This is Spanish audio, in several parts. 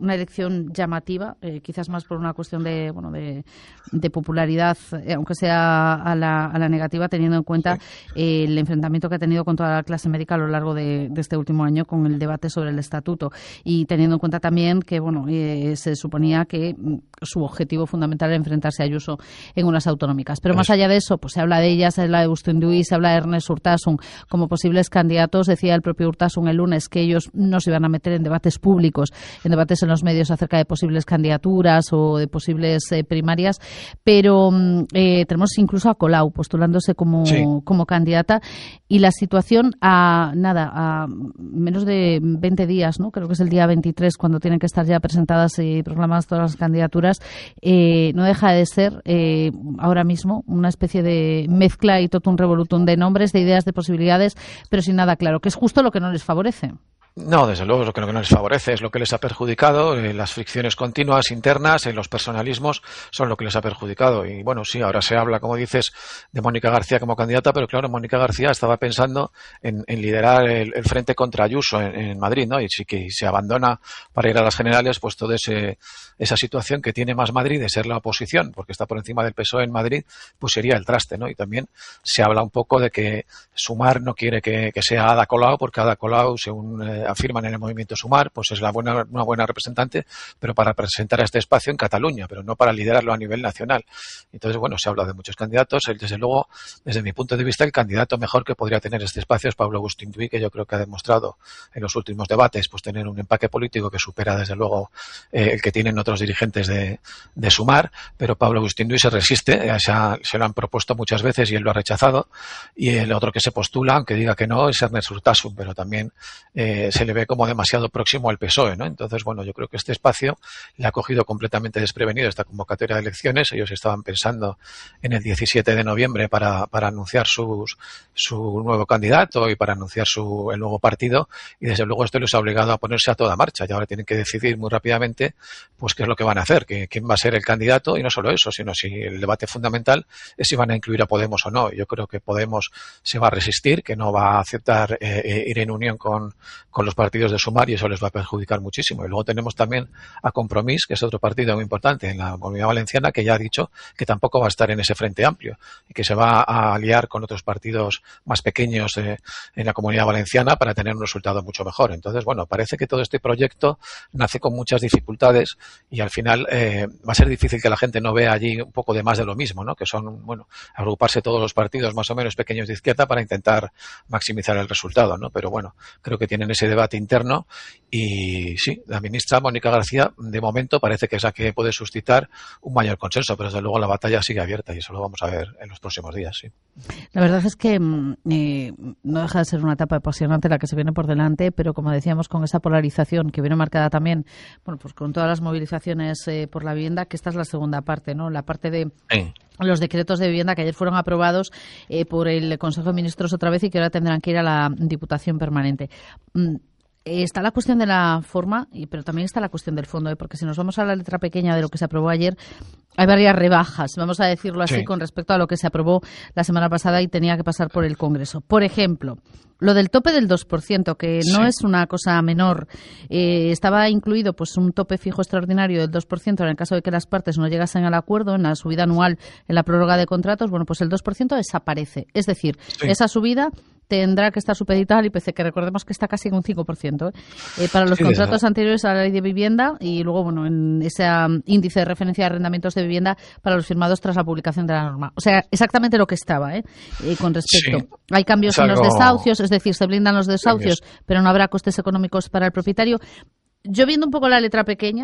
una elección llamativa, quizás más por una cuestión de popularidad, aunque sea a la negativa, teniendo en cuenta el enfrentamiento que ha tenido con toda la clase médica a lo largo de este último año con el debate sobre el estatuto, y teniendo en cuenta también que se suponía que su objetivo fundamental era enfrentarse a Ayuso en unas autonómicas. Pero más allá de eso, pues se habla de ellas, se habla de Bustinduy, se habla de Ernest Urtasun como posibles candidatos. Decía el propio Urtasun el lunes que ellos no se iban a meter en debates públicos, en debates en los medios acerca de posibles candidaturas o de posibles primarias, pero tenemos incluso a Colau postulándose como candidata, y la situación a menos de 20 días, ¿no? Creo que es el día 23 cuando tienen que estar ya presentadas y proclamadas todas las candidaturas, no deja de ser ahora mismo una especie de mezcla y totum revolutum de nombres, de ideas, de posibilidades, pero sin nada claro, que es justo lo que no les favorece. No, desde luego, lo que no les favorece, es lo que les ha perjudicado. Las fricciones continuas internas, los personalismos son lo que les ha perjudicado. Y bueno, sí, ahora se habla, como dices, de Mónica García como candidata, pero claro, Mónica García estaba pensando en liderar el frente contra Ayuso en Madrid, ¿no? Y sí que se abandona para ir a las generales, pues toda esa situación que tiene Más Madrid de ser la oposición, porque está por encima del PSOE en Madrid, pues sería el traste, ¿no? Y también se habla un poco de que Sumar no quiere que sea Ada Colau, porque Ada Colau, según afirman en el movimiento Sumar, pues es una buena representante, pero para representar a este espacio en Cataluña, pero no para liderarlo a nivel nacional. Entonces, bueno, se habla de muchos candidatos. Desde luego, desde mi punto de vista, el candidato mejor que podría tener este espacio es Pablo Bustinduy, que yo creo que ha demostrado en los últimos debates pues tener un empaque político que supera, desde luego, el que tienen otros dirigentes de Sumar, pero Pablo Bustinduy se resiste, se lo han propuesto muchas veces y él lo ha rechazado, y el otro que se postula, aunque diga que no, es Ernest Urtasun, pero también se le ve como demasiado próximo al PSOE, ¿no? Entonces, bueno, yo creo que este espacio le ha cogido completamente desprevenido esta convocatoria de elecciones. Ellos estaban pensando en el 17 de noviembre para anunciar su nuevo candidato y para anunciar el nuevo partido, y desde luego esto les ha obligado a ponerse a toda marcha, y ahora tienen que decidir muy rápidamente pues qué es lo que van a hacer, quién va a ser el candidato, y no solo eso, sino si el debate fundamental es si van a incluir a Podemos o no. Yo creo que Podemos se va a resistir, que no va a aceptar ir en unión con los partidos de Sumar, y eso les va a perjudicar muchísimo. Y luego tenemos también a Compromís, que es otro partido muy importante en la Comunidad Valenciana, que ya ha dicho que tampoco va a estar en ese frente amplio y que se va a aliar con otros partidos más pequeños en la Comunidad Valenciana para tener un resultado mucho mejor. Entonces, bueno, parece que todo este proyecto nace con muchas dificultades, y al final va a ser difícil que la gente no vea allí un poco de más de lo mismo, ¿no? Que son, bueno, agruparse todos los partidos más o menos pequeños de izquierda para intentar maximizar el resultado, ¿no? Pero bueno, creo que tienen ese debate interno, y sí, la ministra Mónica García de momento parece que es la que puede suscitar un mayor consenso, pero desde luego la batalla sigue abierta y eso lo vamos a ver en los próximos días, sí. La verdad es que no deja de ser una etapa apasionante la que se viene por delante, pero como decíamos, con esa polarización que viene marcada también, bueno, pues con todas las movilizaciones por la vivienda, que esta es la segunda parte, ¿no? La parte de los decretos de vivienda que ayer fueron aprobados por el Consejo de Ministros otra vez y que ahora tendrán que ir a la Diputación Permanente. Está la cuestión de la forma, pero también está la cuestión del fondo, porque si nos vamos a la letra pequeña de lo que se aprobó ayer, hay varias rebajas, vamos a decirlo así, con respecto a lo que se aprobó la semana pasada y tenía que pasar por el Congreso. Por ejemplo, lo del tope del 2%, que no es una cosa menor, estaba incluido pues un tope fijo extraordinario del 2% en el caso de que las partes no llegasen al acuerdo en la subida anual en la prórroga de contratos. Bueno, pues el 2% desaparece. Es decir, esa subida tendrá que estar supeditada al IPC, que recordemos que está casi en un 5%, para los contratos anteriores a la ley de vivienda, y luego, bueno, en ese índice de referencia de arrendamientos de vivienda para los firmados tras la publicación de la norma. O sea, exactamente lo que estaba, con respecto. Sí. Hay cambios en los desahucios, es decir, se blindan los desahucios, pero no habrá costes económicos para el propietario. Yo, viendo un poco la letra pequeña,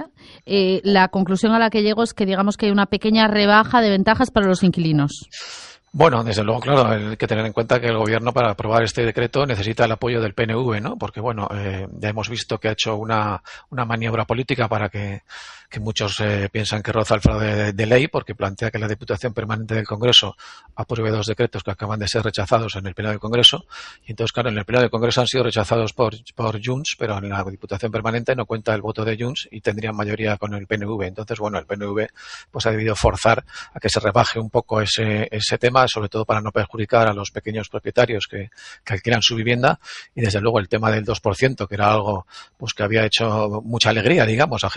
la conclusión a la que llego es que digamos que hay una pequeña rebaja de ventajas para los inquilinos. Bueno, desde luego, claro, hay que tener en cuenta que el Gobierno para aprobar este decreto necesita el apoyo del PNV, ¿no? Porque, bueno, ya hemos visto que ha hecho una maniobra política para que muchos piensan que roza el fraude de ley, porque plantea que la Diputación Permanente del Congreso apruebe 2 decretos que acaban de ser rechazados en el Pleno del Congreso. Y entonces, claro, en el Pleno del Congreso han sido rechazados por Junts, pero en la Diputación Permanente no cuenta el voto de Junts y tendrían mayoría con el PNV. Entonces, bueno, el PNV pues ha debido forzar a que se rebaje un poco ese tema, sobre todo para no perjudicar a los pequeños propietarios que alquilan su vivienda, y desde luego el tema del 2%, que era algo pues que había hecho mucha alegría, digamos, a